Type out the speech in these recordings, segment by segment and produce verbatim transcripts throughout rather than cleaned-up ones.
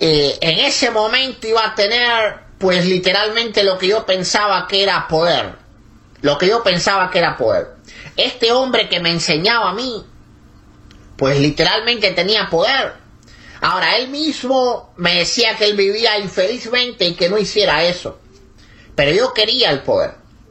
eh, en ese momento iba a tener, pues literalmente lo que yo pensaba que era poder. Lo que yo pensaba que era poder. Este hombre que me enseñaba a mí, pues literalmente tenía poder. Ahora, él mismo me decía que él vivía infelizmente y que no hiciera eso. Pero yo quería el poder.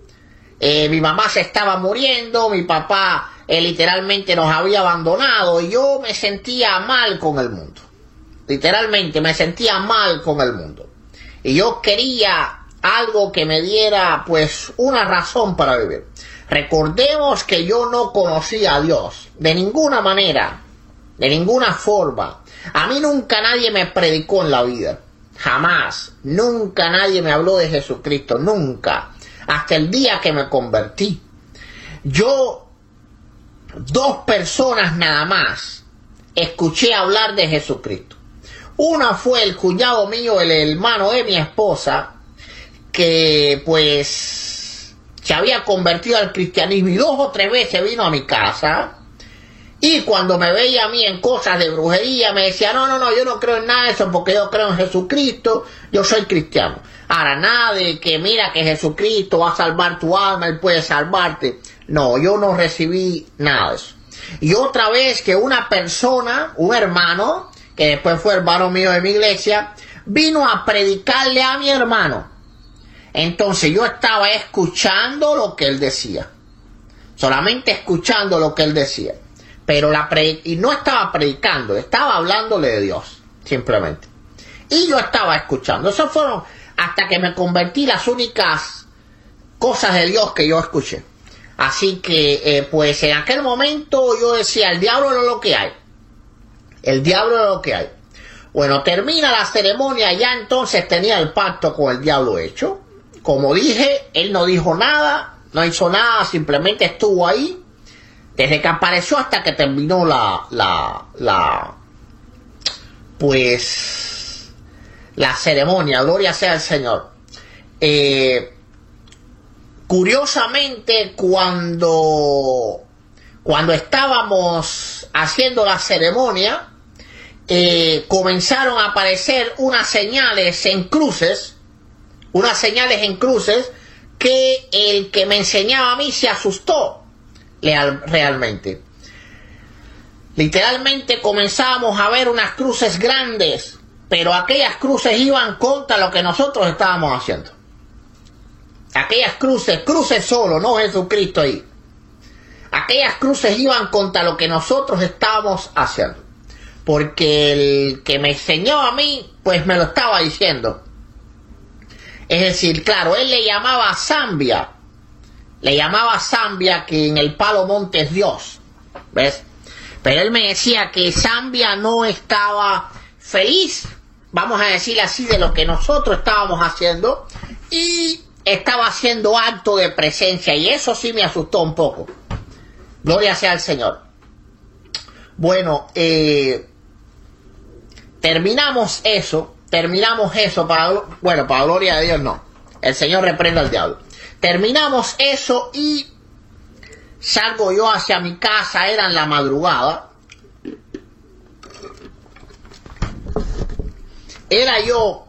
Eh, mi mamá se estaba muriendo, mi papá eh, literalmente nos había abandonado y yo me sentía mal con el mundo. Literalmente me sentía mal con el mundo. Y yo quería algo que me diera pues una razón para vivir. Recordemos que yo no conocía a Dios de ninguna manera, de ninguna forma. A mí nunca nadie me predicó en la vida. Jamás. Nunca nadie me habló de Jesucristo. Nunca. Hasta el día que me convertí. Yo, dos personas nada más, escuché hablar de Jesucristo. Una fue el cuñado mío, el hermano de mi esposa, que pues se había convertido al cristianismo y dos o tres veces vino a mi casa. Y cuando me veía a mí en cosas de brujería, me decía, no, no, no, yo no creo en nada de eso porque yo creo en Jesucristo, yo soy cristiano. Ahora, nada de que mira que Jesucristo va a salvar tu alma, Él puede salvarte. No, yo no recibí nada de eso. Y otra vez que una persona, un hermano, que después fue hermano mío de mi iglesia, vino a predicarle a mi hermano. Entonces yo estaba escuchando lo que él decía. Solamente escuchando lo que él decía. Pero la pre y no estaba predicando, estaba hablándole de Dios, simplemente. Y yo estaba escuchando. Esas fueron, hasta que me convertí, las únicas cosas de Dios que yo escuché. Así que, eh, pues en aquel momento yo decía, el diablo es lo que hay. El diablo es lo que hay. Bueno, termina la ceremonia, ya entonces tenía el pacto con el diablo hecho. Como dije, él no dijo nada, no hizo nada, simplemente estuvo ahí. Desde que apareció hasta que terminó la, la, la, pues, la ceremonia, gloria sea al Señor. Eh, curiosamente, cuando, cuando estábamos haciendo la ceremonia, eh, comenzaron a aparecer unas señales en cruces, unas señales en cruces, que el que me enseñaba a mí se asustó. Realmente, literalmente comenzábamos a ver unas cruces grandes, pero aquellas cruces iban contra lo que nosotros estábamos haciendo. Aquellas cruces, cruces solo, no Jesucristo ahí. Aquellas cruces iban contra lo que nosotros estábamos haciendo, porque el que me enseñó a mí, pues me lo estaba diciendo. Es decir, claro, él le llamaba Zambia. Le llamaba Zambia, que en el Palo Monte es Dios, ¿ves? Pero él me decía que Zambia no estaba feliz, vamos a decir así, de lo que nosotros estábamos haciendo, y estaba haciendo acto de presencia, y eso sí me asustó un poco. Gloria sea al Señor. Bueno, eh, terminamos eso, terminamos eso, para, bueno, para gloria de Dios no, el Señor reprenda al diablo. Terminamos eso y salgo yo hacia mi casa, era en la madrugada. Era yo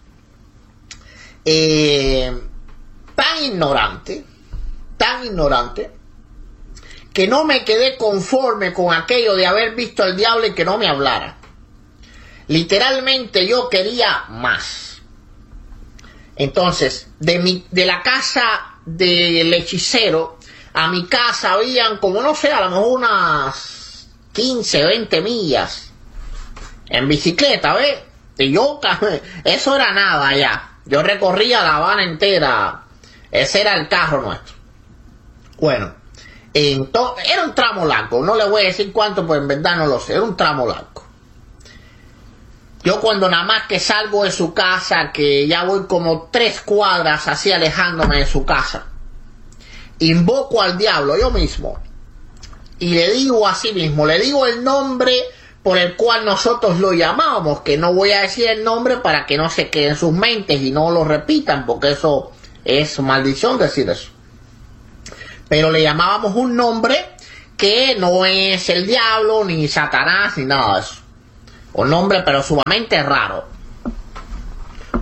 eh, tan ignorante, tan ignorante, que no me quedé conforme con aquello de haber visto al diablo y que no me hablara. Literalmente yo quería más. Entonces, de, mi, de la casa del hechicero a mi casa habían como, no sé, a lo mejor unas quince, veinte millas en bicicleta, ¿ves? Y yo, eso era nada ya. Yo recorría La Habana entera. Ese era el carro nuestro. Bueno, entonces, era un tramo largo. No le voy a decir cuánto, pues en verdad no lo sé. Era un tramo largo. Yo cuando nada más que salgo de su casa, que ya voy como tres cuadras así alejándome de su casa, invoco al diablo yo mismo y le digo a sí mismo, le digo el nombre por el cual nosotros lo llamábamos, que no voy a decir el nombre para que no se quede en sus mentes y no lo repitan, porque eso es maldición decir eso. Pero le llamábamos un nombre que no es el diablo, ni Satanás, ni nada de eso. Un nombre pero sumamente raro,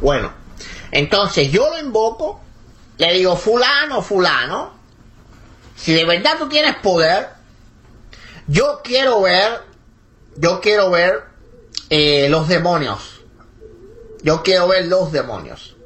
Bueno, entonces yo lo invoco, le digo, fulano, fulano, si de verdad tú tienes poder, yo quiero ver, yo quiero ver eh, los demonios. Yo quiero ver los demonios.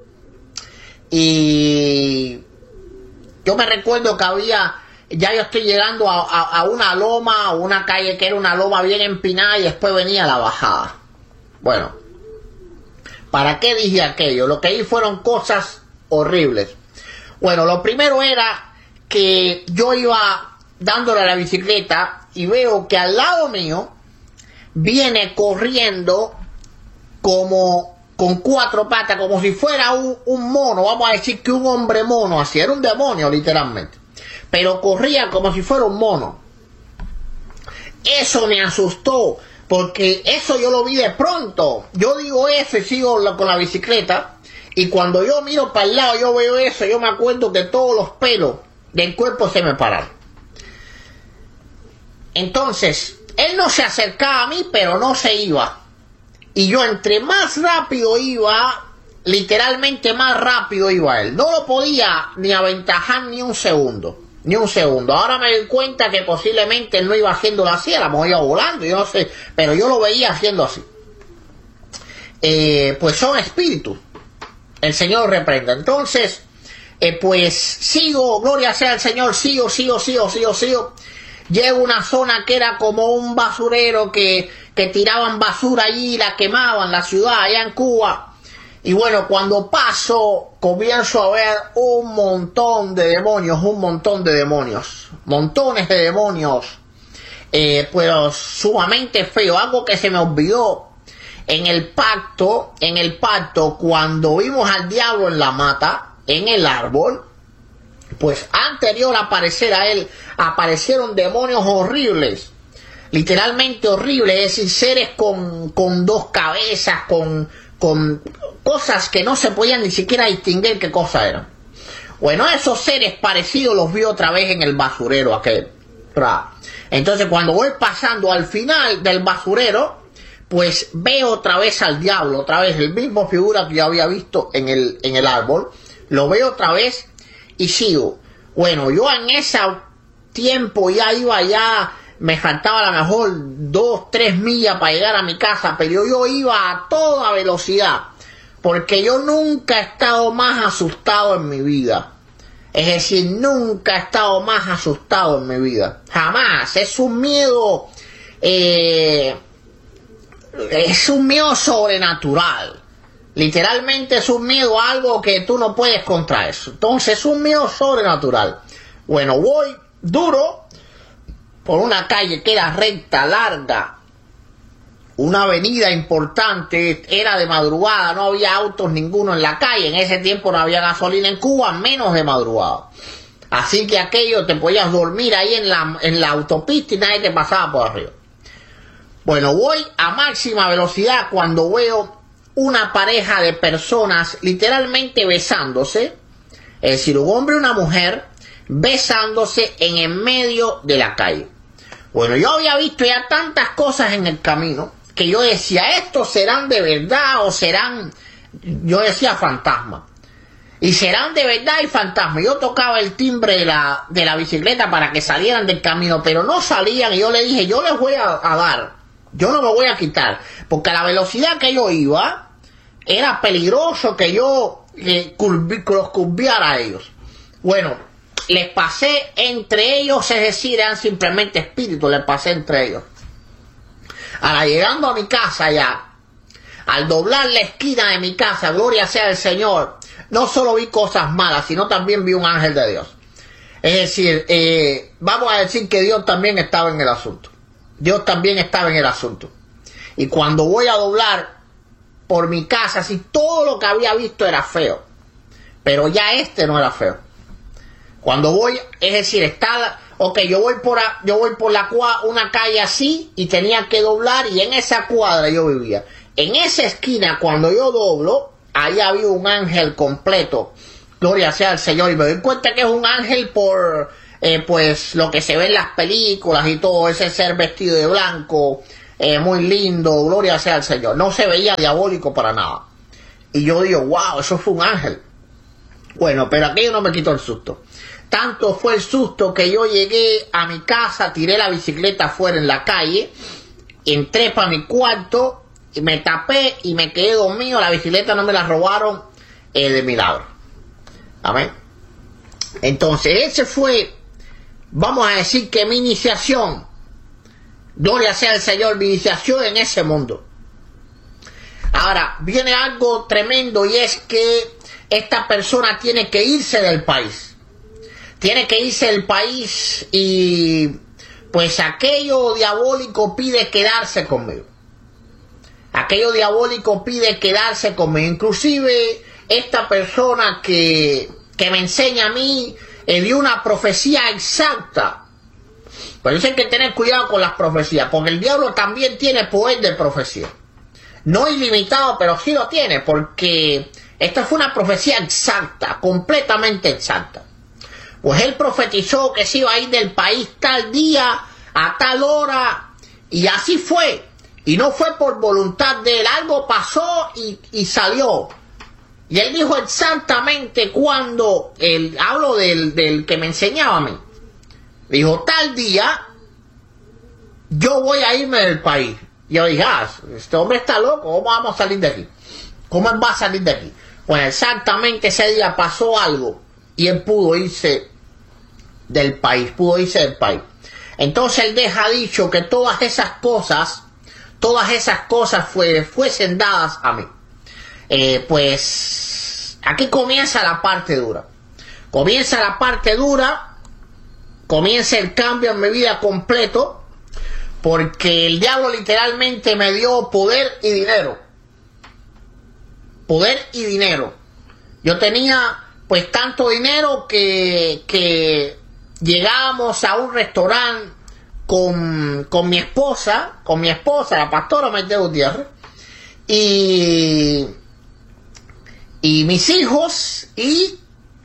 Y yo me recuerdo que había, ya yo estoy llegando a, a, a una loma, a una calle que era una loma bien empinada y después venía la bajada. Bueno, ¿para qué dije aquello? Lo que ahí fueron cosas horribles. Bueno, lo primero era que yo iba dándole a la bicicleta y veo que al lado mío viene corriendo como con cuatro patas, como si fuera un, un mono, vamos a decir que un hombre mono, así, era un demonio literalmente, pero corría como si fuera un mono. Eso me asustó, porque eso yo lo vi de pronto. Yo digo eso y sigo la, con la bicicleta, y cuando yo miro para el lado, yo veo eso, yo me acuerdo que todos los pelos del cuerpo se me pararon. Entonces, él no se acercaba a mí, pero no se iba. Y yo entre más rápido iba, literalmente más rápido iba él. No lo podía ni aventajar ni un segundo. Ni un segundo. Ahora me doy cuenta que posiblemente él no iba haciéndolo así, a lo mejor iba volando, yo no sé. Pero yo lo veía haciendo así. Eh, pues son espíritus. El Señor reprenda. Entonces, eh, pues sigo, gloria sea al Señor, sigo, sigo, sigo, sigo, sigo. Llego a una zona que era como un basurero que, que tiraban basura allí, la quemaban, la ciudad, allá en Cuba. Y bueno, cuando paso, comienzo a ver un montón de demonios, un montón de demonios, montones de demonios, eh, pero sumamente feo. Algo que se me olvidó en el pacto, en el pacto, cuando vimos al diablo en la mata, en el árbol, pues anterior a aparecer a él, aparecieron demonios horribles, literalmente horribles, es decir, seres con, con dos cabezas, con, con cosas que no se podían ni siquiera distinguir qué cosa eran. Bueno, esos seres parecidos los vi otra vez en el basurero aquel. Entonces cuando voy pasando al final del basurero, pues veo otra vez al diablo, otra vez el mismo figura que yo había visto en el, en el árbol, lo veo otra vez y sigo. Bueno, yo en ese tiempo ya iba, ya me faltaba a lo mejor dos, tres millas para llegar a mi casa, pero yo iba a toda velocidad, porque yo nunca he estado más asustado en mi vida. Es decir, nunca he estado más asustado en mi vida. Jamás. Es un miedo, eh, es un miedo sobrenatural. Literalmente es un miedo a algo que tú no puedes contra eso. Entonces es un miedo sobrenatural. Bueno, voy duro por una calle que era recta, larga, una avenida importante, era de madrugada, no había autos ninguno en la calle. En ese tiempo no había gasolina en Cuba, menos de madrugada. Así que aquello te podías dormir ahí en la, en la autopista y nadie te pasaba por arriba. Bueno, voy a máxima velocidad cuando veo una pareja de personas literalmente besándose, es decir, un hombre y una mujer besándose en el medio de la calle. Bueno, yo había visto ya tantas cosas en el camino que yo decía, ¿estos serán de verdad o serán, yo decía, fantasmas? Y serán de verdad y fantasmas. Yo tocaba el timbre de la, de la bicicleta para que salieran del camino, pero no salían, y yo le dije, yo les voy a, a dar, yo no me voy a quitar, porque a la velocidad que yo iba, era peligroso que yo eh, curvi, los curviara a ellos. Bueno, les pasé entre ellos, es decir, eran simplemente espíritus, les pasé entre ellos. Ahora, llegando a mi casa ya, al doblar la esquina de mi casa, gloria sea el Señor, no solo vi cosas malas, sino también vi un ángel de Dios. Es decir, eh, vamos a decir que Dios también estaba en el asunto. Dios también estaba en el asunto. Y cuando voy a doblar por mi casa, si todo lo que había visto era feo, pero ya este no era feo. Cuando voy, es decir, está, ok, yo voy por, a, yo voy por la una calle así y tenía que doblar, y en esa cuadra yo vivía. En esa esquina, cuando yo doblo, ahí había un ángel completo, gloria sea al Señor, y me doy cuenta que es un ángel por, eh, pues, lo que se ve en las películas y todo, ese ser vestido de blanco, Eh, muy lindo, gloria sea al Señor. No se veía diabólico para nada. Y yo digo, wow, eso fue un ángel. Bueno, pero aquello no me quitó el susto. Tanto fue el susto que yo llegué a mi casa, tiré la bicicleta afuera en la calle, entré para mi cuarto, y me tapé y me quedé dormido. La bicicleta no me la robaron eh, de milagro. Amén. Entonces, ese fue, vamos a decir que mi iniciación, gloria sea al Señor, mi iniciación en ese mundo. Ahora, viene algo tremendo y es que esta persona tiene que irse del país. Tiene que irse del país y pues aquello diabólico pide quedarse conmigo. Aquello diabólico pide quedarse conmigo. Inclusive esta persona que, que me enseña a mí eh, dio una profecía exacta. Pero eso hay que tener cuidado con las profecías, porque el diablo también tiene poder de profecía. No ilimitado, pero sí lo tiene, porque esta fue una profecía exacta, completamente exacta. Pues él profetizó que se iba a ir del país tal día, a tal hora, y así fue. Y no fue por voluntad de él, algo pasó y, y salió. Y él dijo exactamente cuando, el, hablo del, del que me enseñaba a mí, dijo, tal día, yo voy a irme del país. Y yo dije, ah, este hombre está loco, ¿cómo vamos a salir de aquí? ¿Cómo él va a salir de aquí? Pues exactamente ese día pasó algo y él pudo irse del país, pudo irse del país. Entonces él deja dicho que todas esas cosas, todas esas cosas fue, fuesen dadas a mí. Eh, pues aquí comienza la parte dura. Comienza la parte dura, comienza el cambio en mi vida completo. Porque el diablo literalmente me dio poder y dinero. Poder y dinero. Yo tenía pues tanto dinero que, que llegábamos a un restaurante con, con mi esposa, con mi esposa, la pastora Maite Gutiérrez, y, y mis hijos, y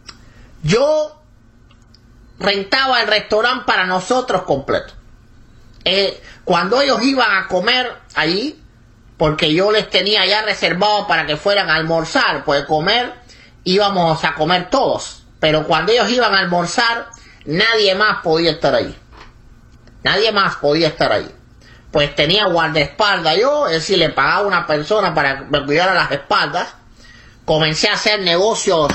yo rentaba el restaurante para nosotros completo. Eh, cuando ellos iban a comer allí, porque yo les tenía ya reservado para que fueran a almorzar, pues comer, íbamos a comer todos, pero cuando ellos iban a almorzar, nadie más podía estar ahí, nadie más podía estar ahí, pues tenía guardaespaldas yo, es decir, le pagaba a una persona para que me cuidara las espaldas. Comencé a hacer negocios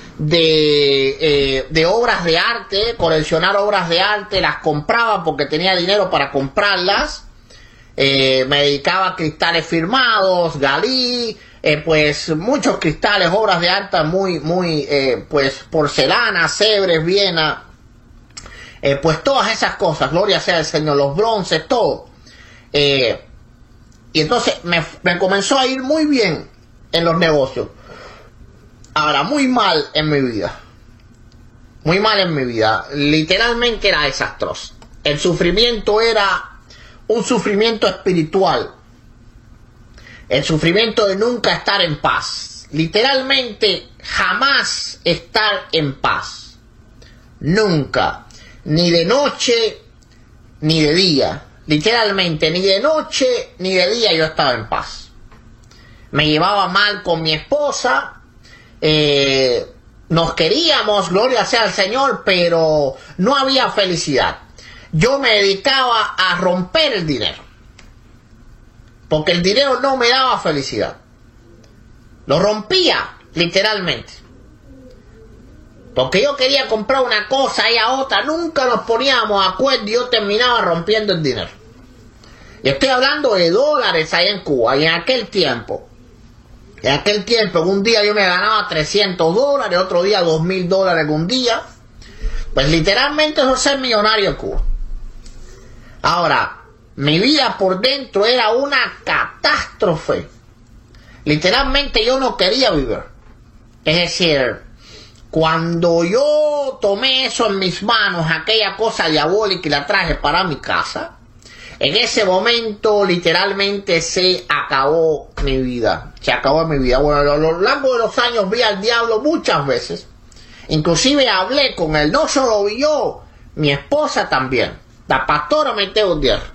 de, eh, de obras de arte, coleccionar obras de arte, las compraba porque tenía dinero para comprarlas, eh, me dedicaba a cristales firmados, Galí, eh, pues muchos cristales, obras de arte muy, muy, eh, pues porcelana, Sèvres, Viena, eh, pues todas esas cosas, gloria sea al Señor, los bronces, todo. Eh, y entonces me, me comenzó a ir muy bien en los negocios. Ahora, muy mal en mi vida. Muy mal en mi vida. Literalmente era desastroso. El sufrimiento era un sufrimiento espiritual. El sufrimiento de nunca estar en paz. Literalmente, jamás estar en paz. Nunca. Ni de noche, ni de día. Literalmente, ni de noche, ni de día yo estaba en paz. Me llevaba mal con mi esposa. Eh, nos queríamos, gloria sea al Señor, pero no había felicidad. Yo me dedicaba a romper el dinero, porque el dinero no me daba felicidad. Lo rompía, literalmente, porque yo quería comprar una cosa y a otra, nunca nos poníamos de acuerdo y yo terminaba rompiendo el dinero. Y estoy hablando de dólares allá en Cuba, y en aquel tiempo En aquel tiempo, un día yo me ganaba trescientos dólares, otro día dos mil dólares un día. Pues literalmente eso es ser millonario en Cuba. Ahora, mi vida por dentro era una catástrofe. Literalmente yo no quería vivir. Es decir, cuando yo tomé eso en mis manos, aquella cosa diabólica, y la traje para mi casa, en ese momento literalmente se acabó mi vida. Se acabó mi vida. Bueno, a lo largo de los años vi al diablo muchas veces. Inclusive hablé con él. No solo vi yo, mi esposa también. La pastora Maite Gutiérrez.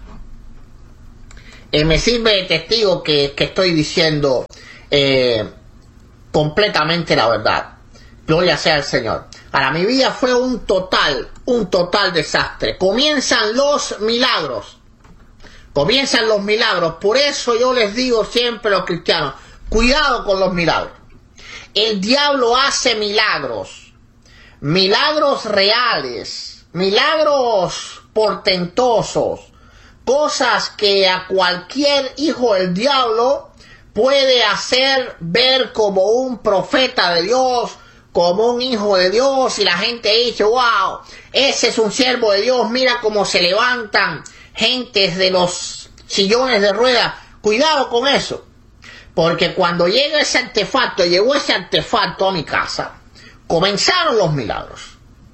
Eh, me sirve de testigo que, que estoy diciendo eh, completamente la verdad. Gloria sea al Señor. Ahora, mi vida fue un total, un total desastre. Comienzan los milagros. Comienzan los milagros. Por eso yo les digo siempre a los cristianos, cuidado con los milagros. El diablo hace milagros. Milagros reales. Milagros portentosos. Cosas que a cualquier hijo del diablo puede hacer ver como un profeta de Dios, como un hijo de Dios, y la gente dice, wow, ese es un siervo de Dios, mira cómo se levantan gentes de los sillones de ruedas. Cuidado con eso, porque cuando llega ese artefacto, llegó ese artefacto a mi casa, comenzaron los milagros.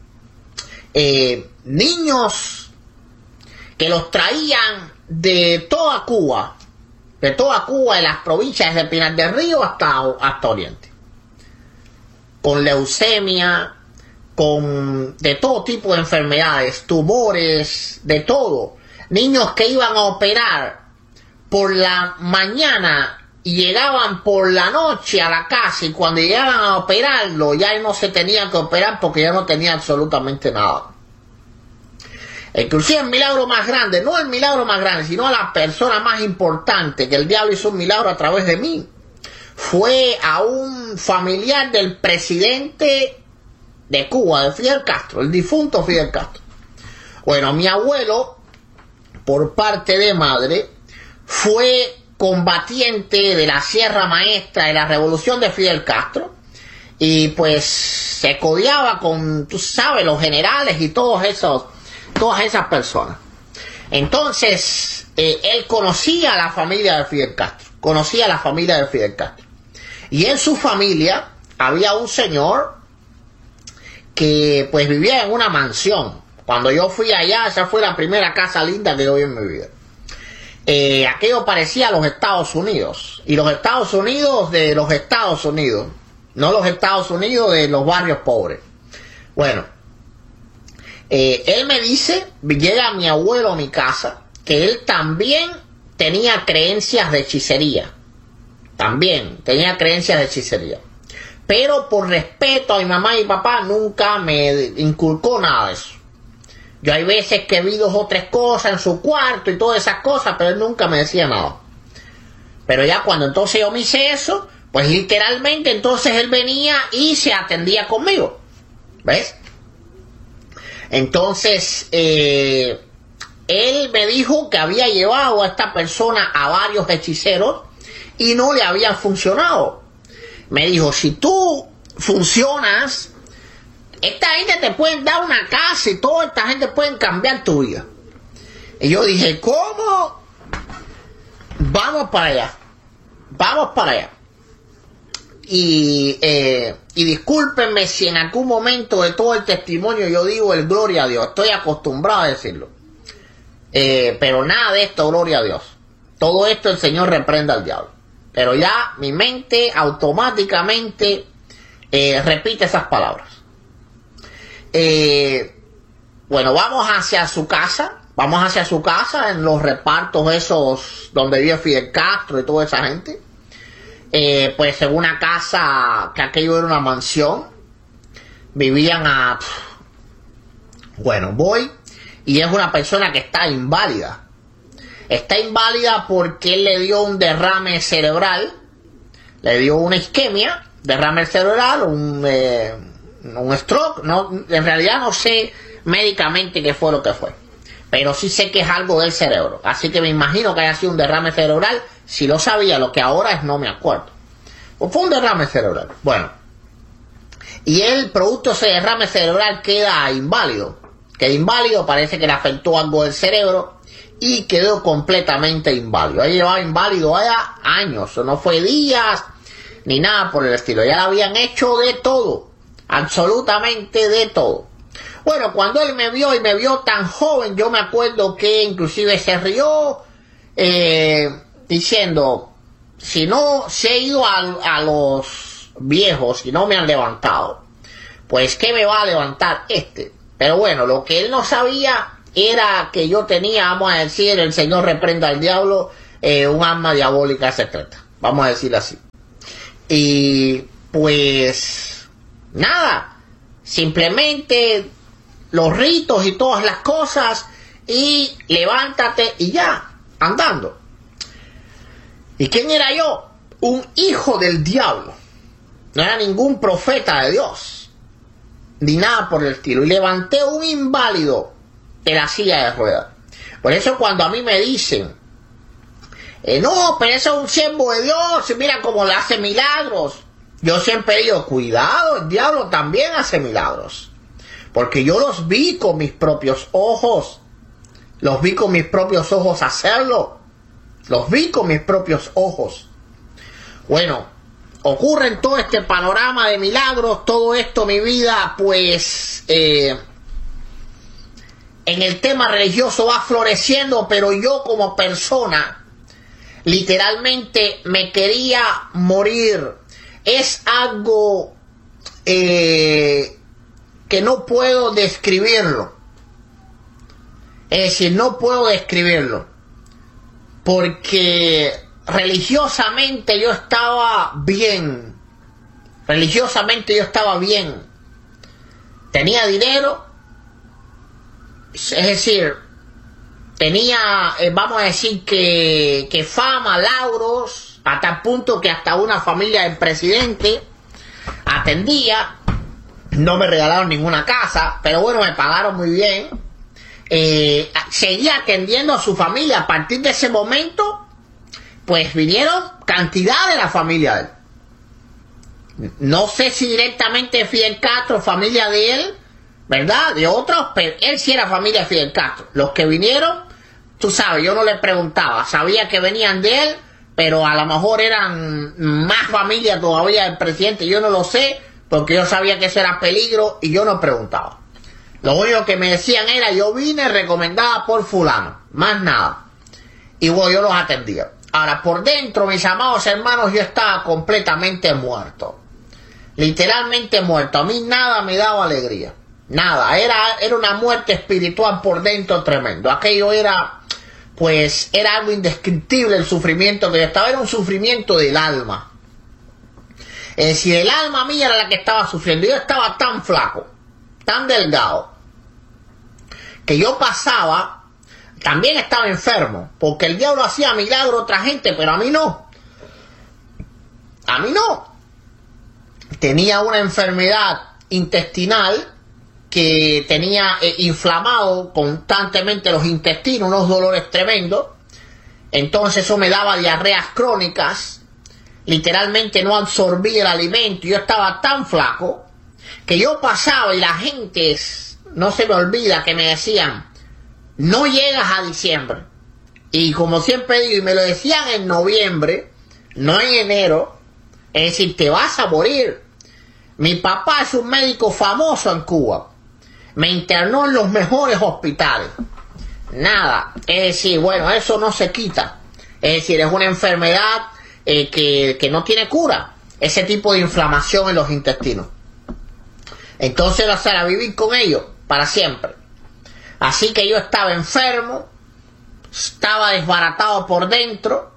Eh, niños que los traían de toda Cuba, de toda Cuba, de las provincias de Pinar del Río hasta, hasta Oriente, con leucemia, con de todo tipo de enfermedades, tumores, de todo. Niños que iban a operar por la mañana y llegaban por la noche a la casa, y cuando llegaban a operarlo ya no se tenían que operar porque ya no tenía absolutamente nada. Inclusive el milagro más grande, no el milagro más grande, sino la persona más importante, que el diablo hizo un milagro a través de mí, fue a un familiar del presidente de Cuba, de Fidel Castro, el difunto Fidel Castro. Bueno, mi abuelo, por parte de madre, fue combatiente de la Sierra Maestra de la revolución de Fidel Castro, y pues se codeaba con, tú sabes, los generales y todos esos, todas esas personas. Entonces, eh, él conocía a la familia de Fidel Castro, conocía a la familia de Fidel Castro. Y en su familia había un señor que pues vivía en una mansión. Cuando yo fui allá, esa fue la primera casa linda que yo vi en mi vida. Eh, aquello parecía a los Estados Unidos. Y los Estados Unidos de los Estados Unidos. No los Estados Unidos de los barrios pobres. Bueno, eh, él me dice, llega mi abuelo a mi casa, que él también tenía creencias de hechicería. También tenía creencias de hechicería. Pero por respeto a mi mamá y mi papá nunca me inculcó nada de eso. Yo hay veces que vi dos o tres cosas en su cuarto y todas esas cosas, pero él nunca me decía nada. Pero ya cuando entonces yo me hice eso, pues literalmente entonces él venía y se atendía conmigo. ¿Ves? Entonces, eh, él me dijo que había llevado a esta persona a varios hechiceros y no le había funcionado. Me dijo, si tú funcionas, esta gente te puede dar una casa y toda esta gente puede cambiar tu vida. Y yo dije, ¿cómo? Vamos para allá. Vamos para allá. Y, eh, y discúlpenme si en algún momento de todo el testimonio yo digo el gloria a Dios. Estoy acostumbrado a decirlo. Eh, pero nada de esto, gloria a Dios. Todo esto el Señor reprenda al diablo. Pero ya mi mente automáticamente eh, repite esas palabras. Eh, bueno, vamos hacia su casa. Vamos hacia su casa en los repartos esos donde vive Fidel Castro y toda esa gente. Eh, pues en una casa que aquello era una mansión. Vivían a... Bueno, voy y es una persona que está inválida. Está inválida porque él le dio un derrame cerebral, le dio una isquemia, derrame cerebral, un, eh, un stroke. No, en realidad no sé médicamente qué fue lo que fue, pero sí sé que es algo del cerebro. Así que me imagino que haya sido un derrame cerebral. Si lo sabía, lo que ahora es no me acuerdo. Pues fue un derrame cerebral. Bueno, y el producto de ese derrame cerebral queda inválido. Queda inválido, parece que le afectó algo del cerebro y quedó completamente inválido. Ahí llevaba inválido allá años, no fue días ni nada por el estilo. Ya le habían hecho de todo, absolutamente de todo. Bueno, cuando él me vio y me vio tan joven, yo me acuerdo que inclusive se rió, eh, diciendo, si no se he ido a, a los viejos y no me han levantado, pues ¿qué me va a levantar este? Pero bueno, lo que él no sabía era que yo tenía, vamos a decir, el Señor reprenda al diablo, eh, un alma diabólica secreta, vamos a decir así. Y pues nada, simplemente los ritos y todas las cosas y levántate y ya, andando. ¿Y quién era yo? Un hijo del diablo. No era ningún profeta de Dios, ni nada por el estilo. Y levanté un inválido de la silla de ruedas. Por eso cuando a mí me dicen, eh, no, pero eso es un siervo de Dios, y mira cómo le hace milagros. Yo siempre digo, cuidado, el diablo también hace milagros. Porque yo los vi con mis propios ojos. Los vi con mis propios ojos hacerlo. Los vi con mis propios ojos. Bueno, ocurre en todo este panorama de milagros, todo esto, mi vida, pues, eh, en el tema religioso va floreciendo, pero yo como persona, literalmente me quería morir. Es algo eh, que no puedo describirlo. Es decir, no puedo describirlo. Porque religiosamente yo estaba bien. Religiosamente yo estaba bien. Tenía dinero. Es decir, tenía, eh, vamos a decir que, que fama, lauros, a tal punto que hasta una familia del presidente atendía. No me regalaron ninguna casa, pero bueno, me pagaron muy bien. Eh, seguía atendiendo a su familia. A partir de ese momento, pues vinieron cantidad de la familia de él. No sé si directamente Fidel Castro, familia de él, ¿verdad? De otros, pero él sí era familia de Fidel Castro. Los que vinieron, tú sabes, yo no le preguntaba, sabía que venían de él, pero a lo mejor eran más familia todavía del presidente, yo no lo sé, porque yo sabía que eso era peligro y yo no preguntaba. Lo único que me decían era, yo vine recomendada por fulano, más nada. Y bueno, yo los atendía. Ahora, por dentro, mis amados hermanos, yo estaba completamente muerto. Literalmente muerto. A mí nada me daba alegría. Nada. Era, era una muerte espiritual por dentro tremendo. Aquello era, pues, era algo indescriptible el sufrimiento que yo estaba. Era un sufrimiento del alma. Es decir, el alma mía era la que estaba sufriendo. Yo estaba tan flaco, tan delgado, que yo pasaba, también estaba enfermo, porque el diablo hacía milagros a otra gente, pero a mí no. A mí no. Tenía una enfermedad intestinal que tenía eh, inflamado constantemente los intestinos, unos dolores tremendos. Entonces eso me daba diarreas crónicas. Literalmente no absorbía el alimento. Yo estaba tan flaco que yo pasaba y la gente, no se me olvida que me decían, no llegas a diciembre. Y como siempre digo, y me lo decían en noviembre, no en enero, es decir, te vas a morir. Mi papá es un médico famoso en Cuba. Me internó en los mejores hospitales. Nada. Es decir, bueno, eso no se quita. Es decir, es una enfermedad eh, que, que no tiene cura. Ese tipo de inflamación en los intestinos. Entonces, o sea, a vivir con ellos para siempre. Así que yo estaba enfermo, estaba desbaratado por dentro,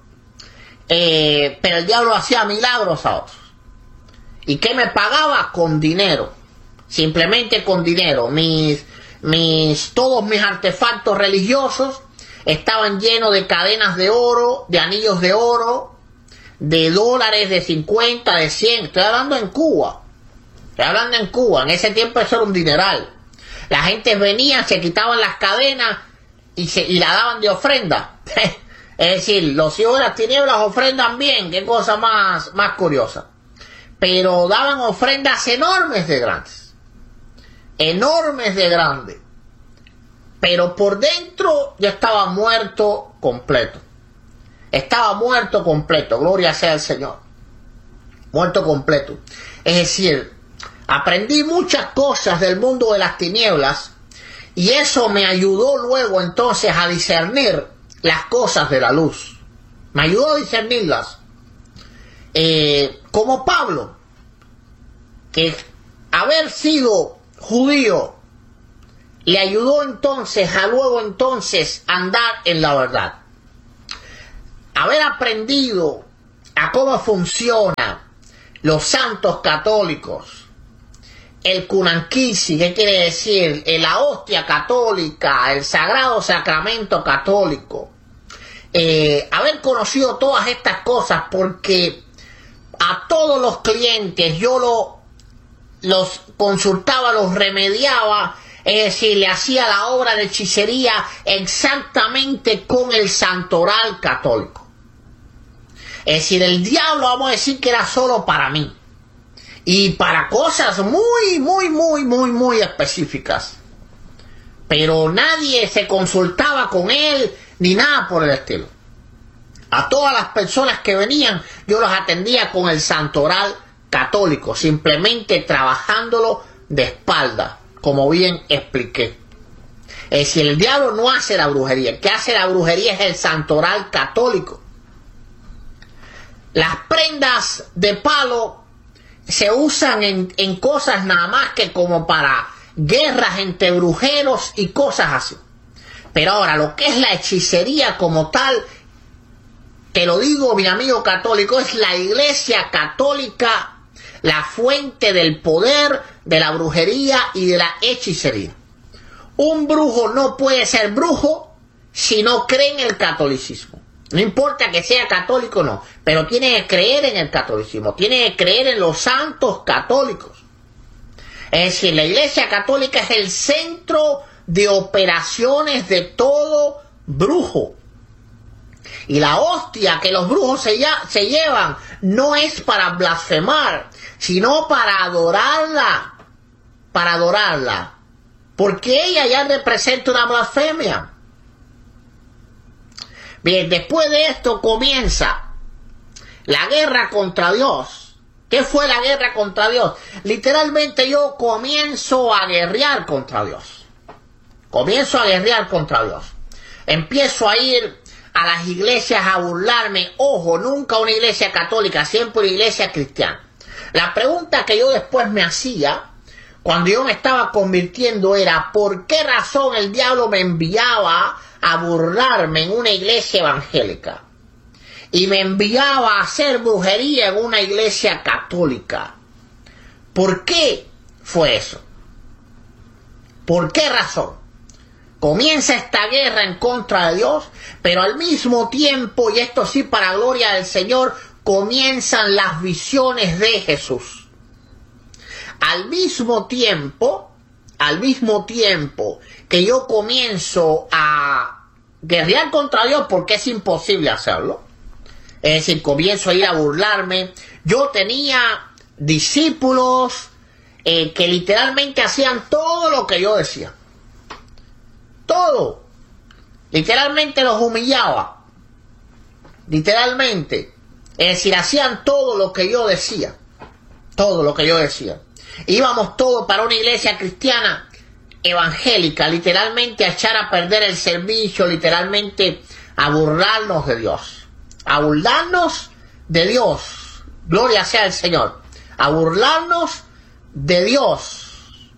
eh, pero el diablo hacía milagros a otros. ¿Y qué me pagaba? Con dinero. Simplemente con dinero. Mis, mis, todos mis artefactos religiosos estaban llenos de cadenas de oro, de anillos de oro, de dólares, de cincuenta, de cien. Estoy hablando en Cuba. Estoy hablando en Cuba. En ese tiempo eso era un dineral. La gente venía, se quitaban las cadenas y, se, y la daban de ofrenda. Es decir, los hijos de las tinieblas ofrendan bien. Qué cosa más, más curiosa. Pero daban ofrendas enormes de grandes. Enormes de grandes. Pero por dentro yo estaba muerto completo. Estaba muerto completo. Gloria sea al Señor. Muerto completo. Es decir, aprendí muchas cosas del mundo de las tinieblas y eso me ayudó luego entonces a discernir las cosas de la luz. Me ayudó a discernirlas. Eh, como Pablo, que haber sido judío le ayudó entonces a luego entonces andar en la verdad. Haber aprendido a cómo funciona los santos católicos, el Cunanquisi, ¿qué quiere decir? La hostia católica, el sagrado sacramento católico. Eh, haber conocido todas estas cosas, porque a todos los clientes yo lo, los consultaba, los remediaba, es decir, le hacía la obra de hechicería exactamente con el santoral católico. Es decir, el diablo, vamos a decir que era solo para mí. Y para cosas muy, muy, muy, muy, muy específicas. Pero nadie se consultaba con él, ni nada por el estilo. A todas las personas que venían, yo los atendía con el santoral católico, simplemente trabajándolo de espalda, como bien expliqué. Es decir, el diablo no hace la brujería, el que hace la brujería es el santoral católico. Las prendas de palo se usan en, en cosas nada más que como para guerras entre brujeros y cosas así. Pero ahora, lo que es la hechicería como tal, te lo digo, mi amigo católico, es la Iglesia Católica la fuente del poder de la brujería y de la hechicería. Un brujo no puede ser brujo si no cree en el catolicismo. No importa que sea católico o no, pero tiene que creer en el catolicismo, tiene que creer en los santos católicos. Es decir, la Iglesia Católica es el centro de operaciones de todo brujo. Y la hostia que los brujos se, ya, se llevan no es para blasfemar, sino para adorarla, para adorarla, porque ella ya representa una blasfemia. Bien, después de esto comienza la guerra contra Dios. ¿Qué fue la guerra contra Dios? Literalmente yo comienzo a guerrear contra Dios. Comienzo a guerrear contra Dios. Empiezo a ir a las iglesias a burlarme. Ojo, nunca una iglesia católica, siempre una iglesia cristiana. La pregunta que yo después me hacía, cuando yo me estaba convirtiendo, era ¿por qué razón el diablo me enviaba a burlarme en una iglesia evangélica? Y me enviaba a hacer brujería en una iglesia católica. ¿Por qué fue eso? ¿Por qué razón? Comienza esta guerra en contra de Dios, pero al mismo tiempo, y esto sí para gloria del Señor, comienzan las visiones de Jesús. Al mismo tiempo, al mismo tiempo que yo comienzo a guerrear contra Dios, porque es imposible hacerlo, es decir, comienzo a ir a burlarme, yo tenía discípulos eh, que literalmente hacían todo lo que yo decía. Todo. Literalmente los humillaba. Literalmente. Es decir, hacían todo lo que yo decía. Todo lo que yo decía. Íbamos todos para una iglesia cristiana evangélica, literalmente a echar a perder el servicio, literalmente a burlarnos de Dios. A burlarnos de Dios. Gloria sea al Señor. A burlarnos de Dios.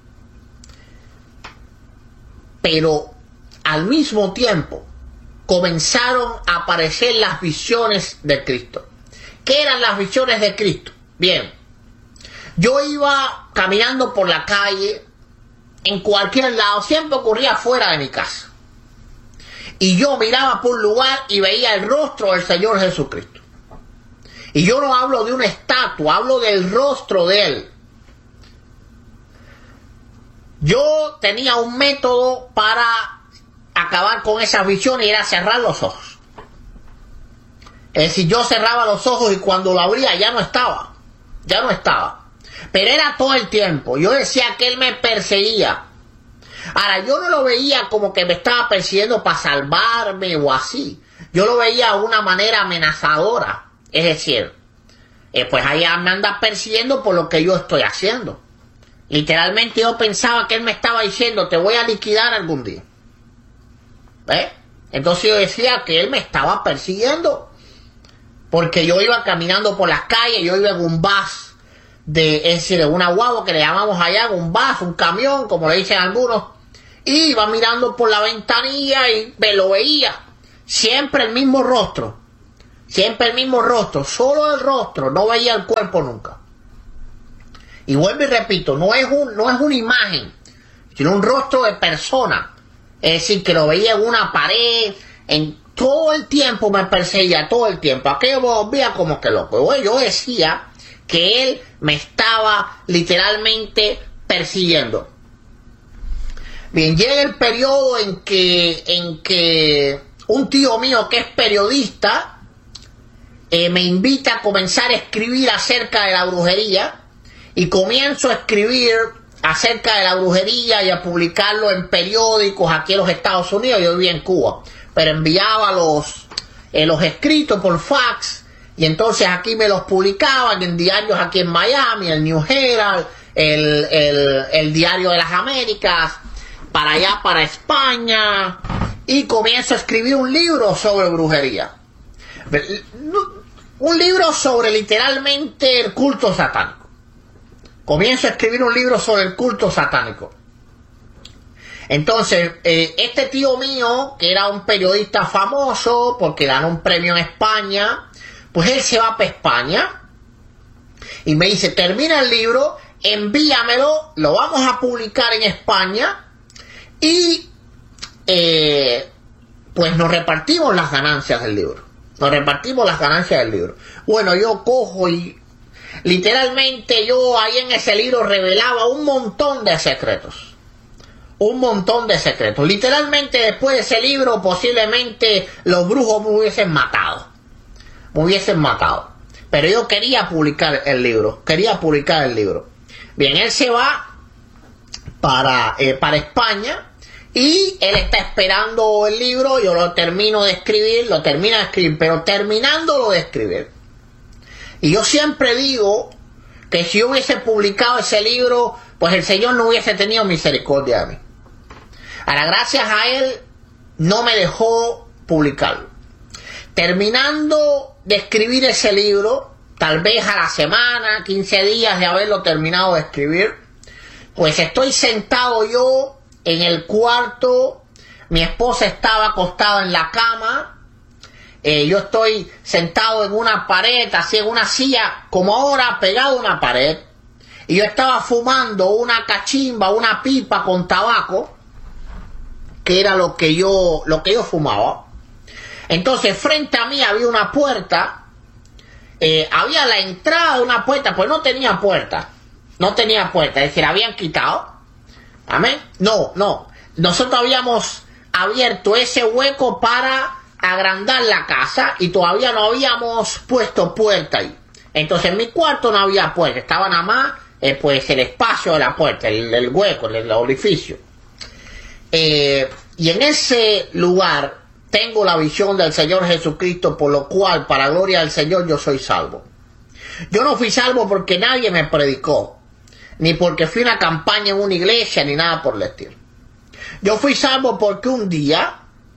Pero al mismo tiempo comenzaron a aparecer las visiones de Cristo. ¿Qué eran las visiones de Cristo? Bien, yo iba caminando por la calle, en cualquier lado, siempre ocurría fuera de mi casa. Y yo miraba por un lugar y veía el rostro del Señor Jesucristo. Y yo no hablo de una estatua, hablo del rostro de Él. Yo tenía un método para acabar con esas visiones y era cerrar los ojos. Es decir, yo cerraba los ojos y cuando lo abría ya no estaba. Ya no estaba. Pero era todo el tiempo. Yo decía que Él me perseguía. Ahora, yo no lo veía como que me estaba persiguiendo para salvarme o así. Yo lo veía de una manera amenazadora. Es decir, eh, pues allá me anda persiguiendo por lo que yo estoy haciendo. Literalmente yo pensaba que Él me estaba diciendo, te voy a liquidar algún día. ¿Ves? Entonces yo decía que Él me estaba persiguiendo. Porque yo iba caminando por las calles, yo iba en un bus, de, es decir, en una guagua que le llamamos allá, un bus, un camión, como le dicen algunos, y iba mirando por la ventanilla y me lo veía. Siempre el mismo rostro. Siempre el mismo rostro. Solo el rostro. No veía el cuerpo nunca. Y vuelvo y repito, no es, un, no es una imagen, sino un rostro de persona. Es decir, que lo veía en una pared, en todo el tiempo me perseguía, todo el tiempo. Aquello me volvía como que loco. Yo decía que él me estaba literalmente persiguiendo. Bien, llega el periodo en que, en que un tío mío que es periodista eh, me invita a comenzar a escribir acerca de la brujería, y comienzo a escribir acerca de la brujería y a publicarlo en periódicos aquí en los Estados Unidos. Yo vivía en Cuba, pero enviaba los, eh, los escritos por fax, y entonces aquí me los publicaban en diarios aquí en Miami, el New Herald, el, el, el Diario de las Américas, para allá, para España, y comienzo a escribir un libro sobre brujería. Un libro sobre literalmente el culto satánico. Comienzo a escribir un libro sobre el culto satánico. Entonces, eh, este tío mío, que era un periodista famoso, porque ganó un premio en España, pues él se va para España, y me dice, termina el libro, envíamelo, lo vamos a publicar en España, y eh, pues nos repartimos las ganancias del libro. Nos repartimos las ganancias del libro. Bueno, yo cojo y literalmente yo ahí en ese libro revelaba un montón de secretos. Un montón de secretos. Literalmente después de ese libro posiblemente los brujos me hubiesen matado. Me hubiesen matado. Pero yo quería publicar el libro. Quería publicar el libro. Bien, él se va para, eh, para España. Y él está esperando el libro, yo lo termino de escribir, lo termino de escribir, pero terminándolo de escribir. Y yo siempre digo que si yo hubiese publicado ese libro, pues el Señor no hubiese tenido misericordia de mí. Ahora, gracias a Él, no me dejó publicarlo. Terminando de escribir ese libro, tal vez a la semana, quince días de haberlo terminado de escribir, pues estoy sentado yo en el cuarto, mi esposa estaba acostada en la cama, eh, yo estoy sentado en una pared, así en una silla, como ahora, pegado a una pared, y yo estaba fumando una cachimba, una pipa con tabaco, que era lo que yo, lo que yo fumaba. Entonces, frente a mí había una puerta, eh, había la entrada de una puerta, pues no tenía puerta, no tenía puerta, es decir, habían quitado. Amén. No, no. Nosotros habíamos abierto ese hueco para agrandar la casa y todavía no habíamos puesto puerta ahí. Entonces en mi cuarto no había puerta, estaba nada más eh, pues el espacio de la puerta, el, el hueco, el, el orificio. Eh, y en ese lugar tengo la visión del Señor Jesucristo, por lo cual, para gloria del Señor, yo soy salvo. Yo no fui salvo porque nadie me predicó, ni porque fui a una campaña en una iglesia, ni nada por el estilo. Yo fui salvo porque un día,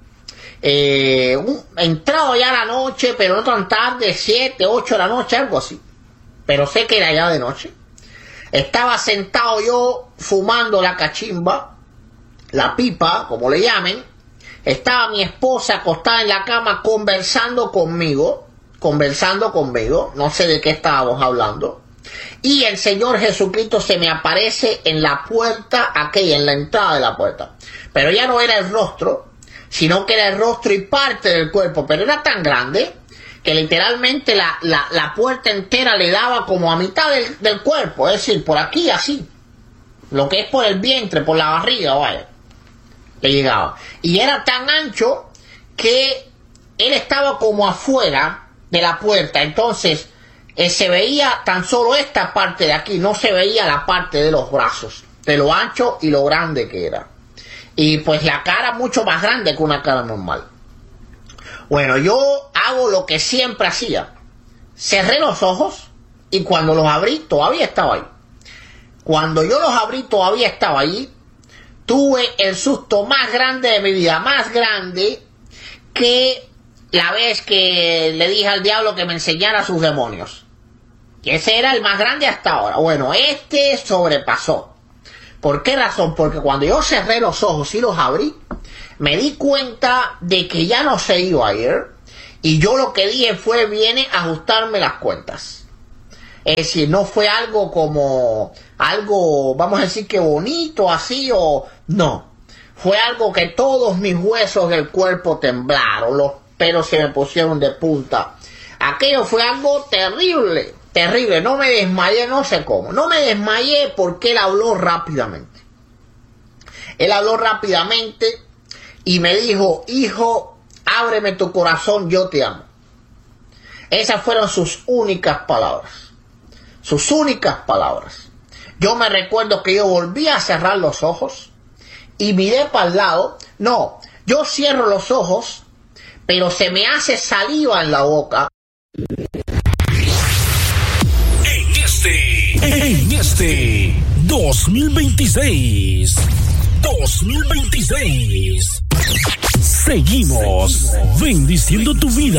eh, un, entrado ya la noche, pero no tan tarde, siete, ocho de la noche, algo así, pero sé que era ya de noche, estaba sentado yo fumando la cachimba, la pipa, como le llamen, estaba mi esposa acostada en la cama conversando conmigo, conversando conmigo, no sé de qué estábamos hablando, y el Señor Jesucristo se me aparece en la puerta aquella, en la entrada de la puerta. Pero ya no era el rostro, sino que era el rostro y parte del cuerpo. Pero era tan grande que literalmente la, la, la puerta entera le daba como a mitad del, del cuerpo. Es decir, por aquí así. Lo que es por el vientre, por la barriga, vaya. Le llegaba. Y era tan ancho que él estaba como afuera de la puerta. Entonces Eh, se veía tan solo esta parte de aquí, no se veía la parte de los brazos, de lo ancho y lo grande que era. Y pues la cara mucho más grande que una cara normal. Bueno, yo hago lo que siempre hacía. Cerré los ojos y cuando los abrí todavía estaba ahí. Cuando yo los abrí todavía estaba ahí. Tuve el susto más grande de mi vida, más grande que la vez que le dije al diablo que me enseñara sus demonios. Que ese era el más grande hasta ahora. Bueno, este sobrepasó. ¿Por qué razón? Porque cuando yo cerré los ojos y los abrí, me di cuenta de que ya no se iba a ir. Y yo lo que dije fue, viene a ajustarme las cuentas. Es decir, no fue algo como, algo, vamos a decir que bonito así o no. Fue algo que todos mis huesos del cuerpo temblaron, los pelos se me pusieron de punta. Aquello fue algo terrible, terrible. No me desmayé, no sé cómo. No me desmayé porque él habló rápidamente. Él habló rápidamente y me dijo, hijo, ábreme tu corazón, yo te amo. Esas fueron sus únicas palabras. Sus únicas palabras. Yo me recuerdo que yo volví a cerrar los ojos y miré para el lado. No, yo cierro los ojos, pero se me hace saliva en la boca. En este, en este dos mil veintiséis, dos mil veintiséis, seguimos bendiciendo tu vida.